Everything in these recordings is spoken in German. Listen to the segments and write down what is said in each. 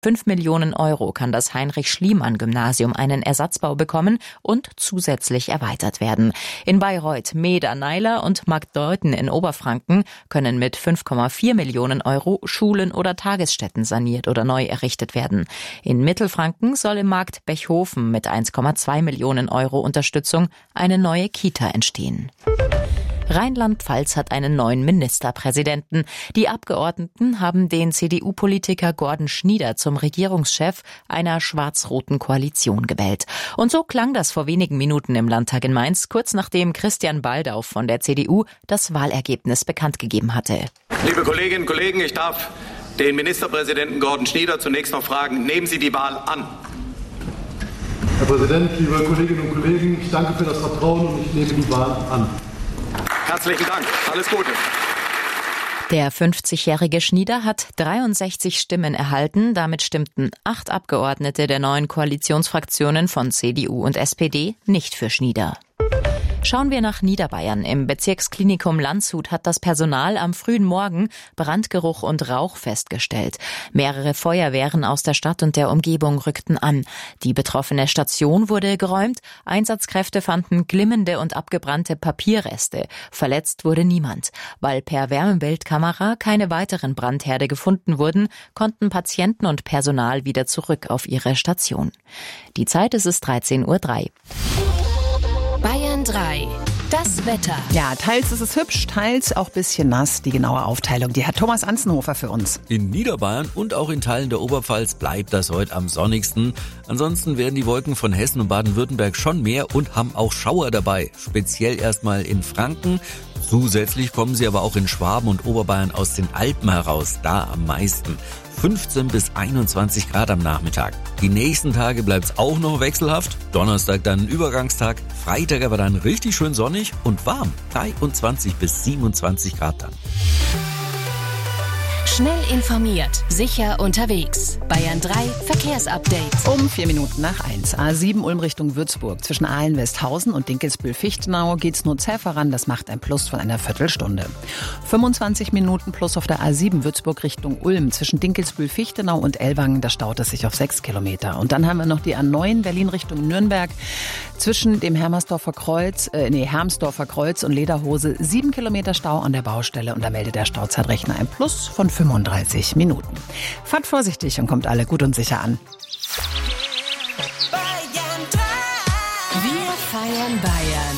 5 Millionen Euro kann das Heinrich-Schliemann-Gymnasium einen Ersatzbau bekommen und zusätzlich erweitert werden. In Bayreuth, Meeder, Neiler und Markdeuthen in Oberfranken können mit 5,4 Millionen Euro Schulen oder Tagesstätten saniert oder neu errichtet werden. In Mittelfranken soll im Markt Bechhofen mit 1,2 Millionen Euro Unterstützung eine neue Kita entstehen. Rheinland-Pfalz hat einen neuen Ministerpräsidenten. Die Abgeordneten haben den CDU-Politiker Gordon Schnieder zum Regierungschef einer schwarz-roten Koalition gewählt. Und so klang das vor wenigen Minuten im Landtag in Mainz, kurz nachdem Christian Baldauf von der CDU das Wahlergebnis bekannt gegeben hatte. Liebe Kolleginnen und Kollegen, ich darf den Ministerpräsidenten Gordon Schnieder zunächst noch fragen, nehmen Sie die Wahl an? Herr Präsident, liebe Kolleginnen und Kollegen, ich danke für das Vertrauen und ich nehme die Wahl an. Herzlichen Dank. Alles Gute. Der 50-jährige Schnieder hat 63 Stimmen erhalten. Damit stimmten 8 Abgeordnete der neuen Koalitionsfraktionen von CDU und SPD nicht für Schnieder. Schauen wir nach Niederbayern. Im Bezirksklinikum Landshut hat das Personal am frühen Morgen Brandgeruch und Rauch festgestellt. Mehrere Feuerwehren aus der Stadt und der Umgebung rückten an. Die betroffene Station wurde geräumt. Einsatzkräfte fanden glimmende und abgebrannte Papierreste. Verletzt wurde niemand. Weil per Wärmebildkamera keine weiteren Brandherde gefunden wurden, konnten Patienten und Personal wieder zurück auf ihre Station. Die Zeit ist 13:03 Uhr. Bayern 3. Das Wetter. Ja, teils ist es hübsch, teils auch ein bisschen nass. Die genaue Aufteilung, die hat Thomas Anzenhofer für uns. In Niederbayern und auch in Teilen der Oberpfalz bleibt das heute am sonnigsten. Ansonsten werden die Wolken von Hessen und Baden-Württemberg schon mehr und haben auch Schauer dabei. Speziell erstmal in Franken. Zusätzlich kommen sie aber auch in Schwaben und Oberbayern aus den Alpen heraus, da am meisten. 15 bis 21 Grad am Nachmittag. Die nächsten Tage bleibt's auch noch wechselhaft. Donnerstag dann ein Übergangstag, Freitag aber dann richtig schön sonnig und warm. 23 bis 27 Grad dann. Schnell informiert, sicher unterwegs. Bayern 3 Verkehrsupdate. Um 4 Minuten nach 1. A7 Ulm Richtung Würzburg. Zwischen Aalen-Westhausen und Dinkelsbühl-Fichtenau geht's nur zäh voran. Das macht ein Plus von einer Viertelstunde. 25 Minuten plus auf der A7 Würzburg Richtung Ulm. Zwischen Dinkelsbühl-Fichtenau und Ellwangen, da staut es sich auf 6 Kilometer. Und dann haben wir noch die A9 Berlin Richtung Nürnberg. Zwischen dem Hermsdorfer Kreuz und Lederhose 7 Kilometer Stau an der Baustelle. Und da meldet der Stauzeitrechner ein Plus von 35 Minuten. Fahrt vorsichtig und kommt alle gut und sicher an. Wir feiern Bayern.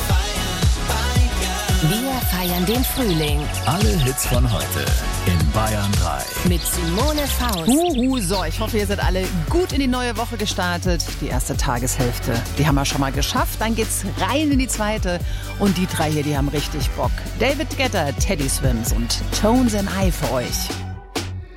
Wir feiern den Frühling. Alle Hits von heute in Bayern 3. Mit Simone Faust. So, ich hoffe, ihr seid alle gut in die neue Woche gestartet. Die erste Tageshälfte, die haben wir schon mal geschafft. Dann geht's rein in die zweite. Und die 3 hier, die haben richtig Bock. David Guetta, Teddy Swims und Tones and I für euch.